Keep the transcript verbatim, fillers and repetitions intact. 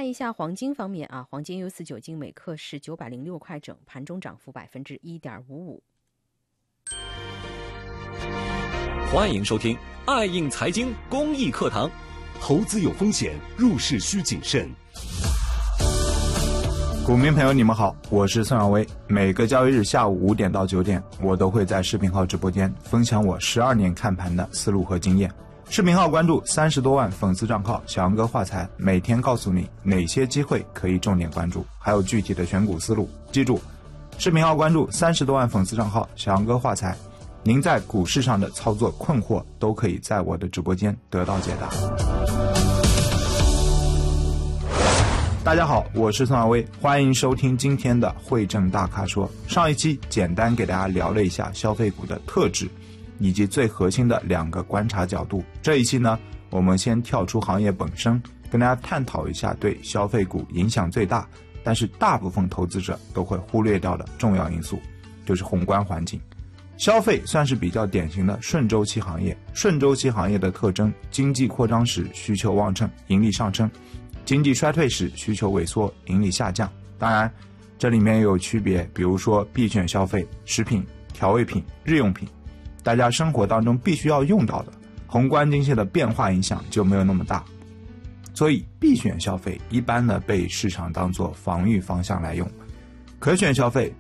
看一下黄金方面啊，黄金 U 四九金每克是九百零六块整，盘中涨幅百分之一点五五。 欢迎收听爱应财经公益课堂。 投资有风险，入市需谨慎。 股民朋友你们好，我是孙晓薇。每个交易日下午五点到九点，我都会在视频号直播间分享我十二年看盘的思路和经验。视频号关注三十多万粉丝账号小杨哥话财，每天告诉你哪些机会可以重点关注，还有具体的选股思路。记住，视频号关注三十多万粉丝账号小杨哥话财，您在股市上的操作困惑都可以在我的直播间得到解答。大家好，我是孙晓薇，欢迎收听今天的汇证大咖说。上一期简单给大家聊了一下消费股的特质以及最核心的两个观察角度。这一期呢，我们先跳出行业本身，跟大家探讨一下对消费股影响最大，但是大部分投资者都会忽略掉的重要因素，就是宏观环境。消费算是比较典型的顺周期行业，顺周期行业的特征，经济扩张时需求旺盛，盈利上升，经济衰退时需求萎缩，盈利下降。当然这里面也有区别，比如说必选消费、食品、调味品、日用品，大家生活当中必须要用到的，宏观经济的变化影响就没有那么大。所以必选消费一般呢被市场当作防御方向来用，可选消费